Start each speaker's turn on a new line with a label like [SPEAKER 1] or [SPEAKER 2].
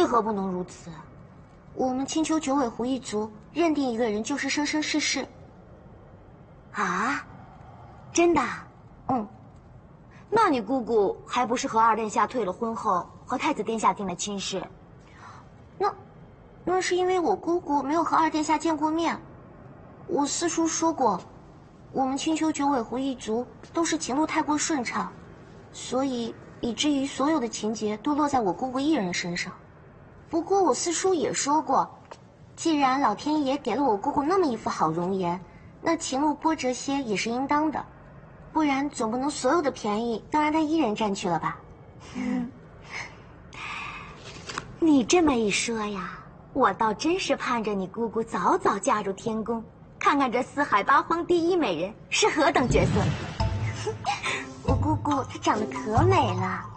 [SPEAKER 1] 何不能如此？我们青丘九尾狐一族认定一个人就是生生世世。啊？真的？嗯。那你姑姑还不是和二殿下退了婚后和太子殿下定了亲事？那是因为我姑姑没有和二殿下见过面。我四叔说过，我们青丘九尾狐一族都是情路太过顺畅，所以以至于所有的情节都落在我姑姑一人身上。不过我四叔也说过，既然老天爷给了我姑姑那么一副好容颜，那情路波折些也是应当的，不然总不能所有的便宜都让她一人占去了吧。你这么一说呀，我倒真是盼着你姑姑早早嫁入天宫，看看这四海八荒第一美人是何等绝色。我姑姑她长得可美了，